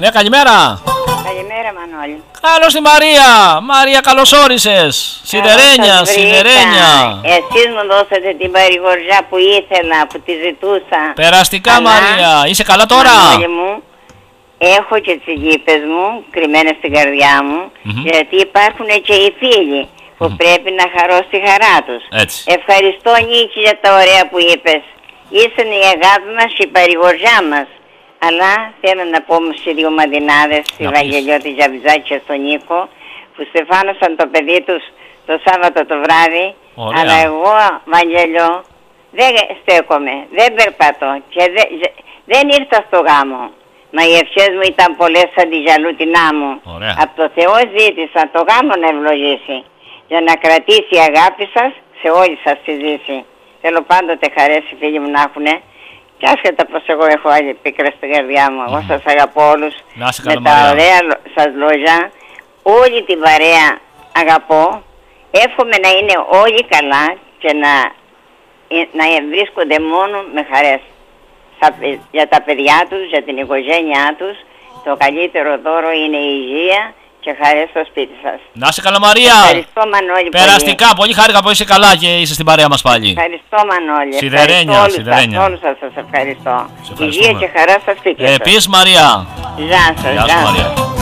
Ναι, καλημέρα. Καλημέρα, Μανώλη. Καλώς τη Μαρία. Μαρία, καλώς όρισες. Σιδερένια, σιδερένια. Εσείς μου δώσατε την παρηγοριά που ήθελα, που τη ζητούσα. Περαστικά, αλλά, Μαρία. Είσαι καλά τώρα? Μανώλη μου, έχω και τις γήπες μου κρυμμένες στην καρδιά μου, γιατί υπάρχουν και οι φίλοι που πρέπει να χαρώ στη χαρά τους. Έτσι. Ευχαριστώ, Νίκη, για τα ωραία που είπες. Ήσουν η αγάπη μας και η παρηγοριά μας. Αλλά θέλω να πω μου σε δύο μαδινάδες, στη Βαγγελιώτη Τζαβιζάκη και στον Νίκο, που στεφάνωσαν το παιδί τους το Σάββατο το βράδυ. Ωραία. Αλλά εγώ, Βαγγελιό, δεν στέκομαι, δεν περπατώ και δεν ήρθα στο γάμο. Μα οι ευχές μου ήταν πολλές σαν τη γιαλούτινά μου. Ωραία. Από το Θεό ζήτησα το γάμο να ευλογήσει, για να κρατήσει η αγάπη σας σε όλη σας τη ζήση. Θέλω πάντοτε χαρές οι φίλοι μου να έχουνε. Και άσχετα πως εγώ έχω άλλη πίκρα στην καρδιά μου, εγώ σας αγαπώ όλους με τα ωραία σας λόγια, όλη την παρέα αγαπώ, εύχομαι να είναι όλοι καλά και να βρίσκονται μόνο με χαρές για τα παιδιά τους, για την οικογένειά τους. Το καλύτερο δώρο είναι η υγεία και χαρές στο σπίτι σας. Να είσαι καλά, Μαρία. Ευχαριστώ, Μανώλη. Περαστικά, πολύ χάρηκα που είσαι καλά και είσαι στην παρέα μας πάλι. Ευχαριστώ, Μανώλη. Σιδερένια, σιδερένια. Όλους σας ευχαριστώ. Υγεία και χαρά στα σπίτια σας. Επίσης, Μαρία. Γεια σας. Γεια σου, Μαρία.